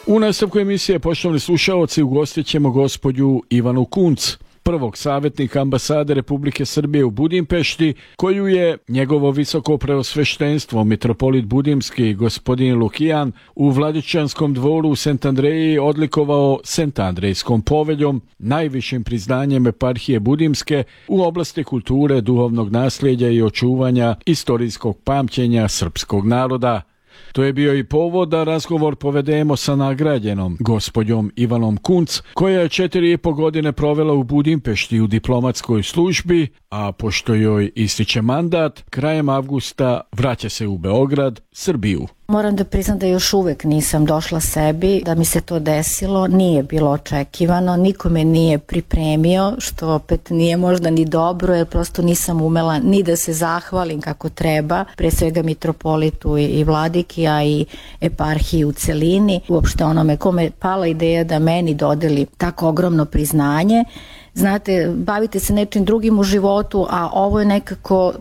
U nastavku emisije, poštovani slušaoci, ugostit ćemo gospođu Ivanu Kunc, prvog savjetnika ambasade Republike Srbije u Budimpešti, koju je njegovo visoko preosveštenstvo mitropolit budimski gospodin Lukijan u Vladičanskom dvoru u Sent Andreji odlikovao Sentandrejskom poveljom, najvišim priznanjem eparhije budimske u oblasti kulture, duhovnog nasljeđa i očuvanja istorijskog pamćenja srpskog naroda. To je bio i povod da razgovor povedemo sa nagrađenom gospođom Ivanom Kunc, koja je 4,5 godine provela u Budimpešti u diplomatskoj službi, a pošto joj ističe mandat, krajem avgusta vraća se u Beograd, Srbiju. Moram da priznam da još uvek nisam došla sebi, da mi se to desilo, nije bilo očekivano, niko me nije pripremio, što opet nije možda ni dobro, jer prosto nisam umela ni da se zahvalim kako treba, pre svega mitropolitu i vladiki, a i eparhiji u celini, uopšte onome kome je pala ideja da meni dodeli tako ogromno priznanje. Znate, bavite se nečim drugim u životu, a ovo je nekako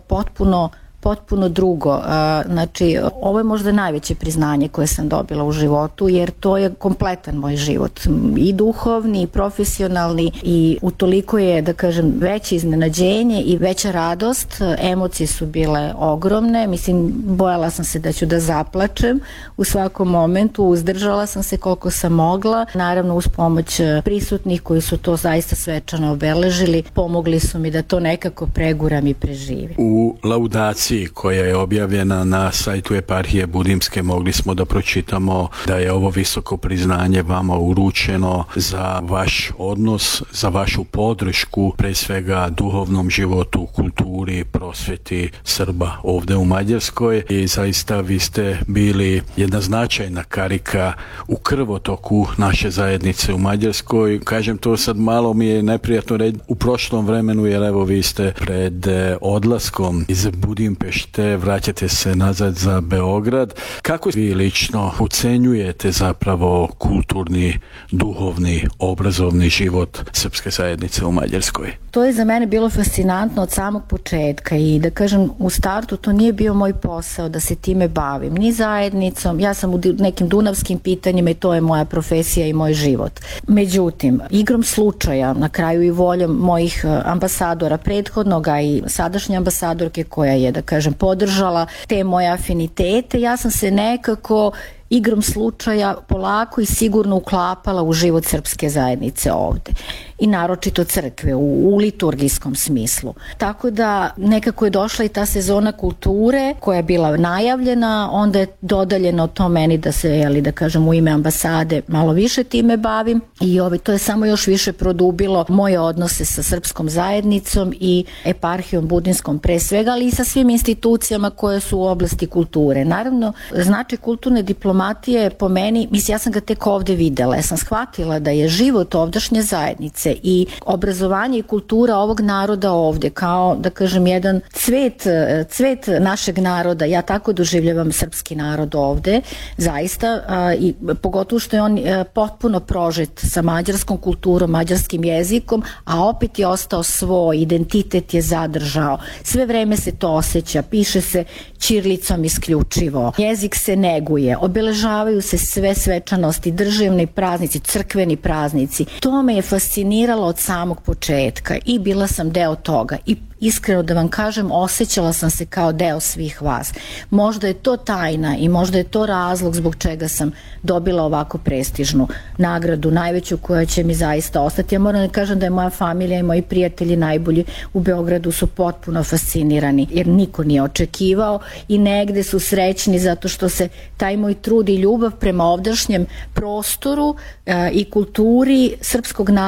potpuno drugo. Znači, ovo je možda najveće priznanje koje sam dobila u životu, jer to je kompletan moj život. I duhovni, i profesionalni, i utoliko je, da kažem, veće iznenađenje i veća radost. Emocije su bile ogromne. Mislim, bojala sam se da ću da zaplačem u svakom momentu. Uzdržala sam se koliko sam mogla. Naravno, uz pomoć prisutnih koji su to zaista svečano obeležili, pomogli su mi da to nekako preguram i preživim. U laudaciji koja je objavljena na sajtu eparhije Budimske mogli smo da pročitamo da je ovo visoko priznanje vama uručeno za vaš odnos, za vašu podršku, pre svega duhovnom životu, kulturi, prosveti Srba ovde u Mađarskoj, i zaista vi ste bili jedna značajna karika u krvotoku naše zajednice u Mađarskoj. Kažem to sad, malo mi je neprijatno reći u prošlom vremenu, jer evo vi ste pred odlaskom iz Budimpešte, vraćate se nazad za Beograd. Kako vi lično ocenjujete zapravo kulturni, duhovni, obrazovni život srpske zajednice u Mađarskoj? To je za mene bilo fascinantno od samog početka i da kažem, u startu to nije bio moj posao da se time bavim, ni zajednicom. Ja sam u nekim dunavskim pitanjima i to je moja profesija i moj život. Međutim, igrom slučaja, na kraju i voljom mojih ambasadora prethodnoga i sadašnje ambasadorke koja je, da kažem, podržala te moje afinitete, ja sam se nekako igrom slučaja polako i sigurno uklapala u život srpske zajednice ovde i naročito crkve u liturgijskom smislu. Tako da nekako je došla i ta sezona kulture koja je bila najavljena, onda je dodaljeno to meni da se, da kažem, u ime ambasade malo više time bavim i to je samo još više produbilo moje odnose sa srpskom zajednicom i eparhijom budinskom pre svega, ali i sa svim institucijama koje su u oblasti kulture. Naravno, značaj kulturne diplomatije po meni, mislim, ja sam ga tek ovde videla, ja sam shvatila da je život ovdašnje zajednice i obrazovanje i kultura ovog naroda ovde kao, da kažem, jedan cvet našeg naroda. Ja tako doživljavam srpski narod ovde, zaista, i pogotovo što je on potpuno prožet sa mađarskom kulturom, mađarskim jezikom, a opet je ostao svoj, identitet je zadržao. Sve vreme se to osjeća, piše se ćirilicom isključivo, jezik se neguje, obeležavaju se sve svečanosti, državni praznici, crkveni praznici. To me je fasciniralo od samog početka i bila sam deo toga i iskreno da vam kažem, osjećala sam se kao deo svih vas. Možda je to tajna i možda je to razlog zbog čega sam dobila ovako prestižnu nagradu, najveću koja će mi zaista ostati. Ja moram da kažem da je moja familija i moji prijatelji najbolji u Beogradu su potpuno fascinirani, jer niko nije očekivao i negde su srećni zato što se taj moj trud i ljubav prema ovdašnjem prostoru i kulturi srpskog naroda